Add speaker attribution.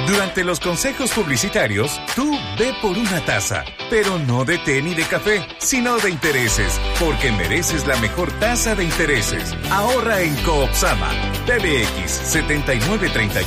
Speaker 1: Durante los consejos publicitarios, tú ve por una taza, pero no de té ni de café, sino de intereses, porque mereces la mejor tasa de intereses. Ahorra en Coopsama. PBX 7931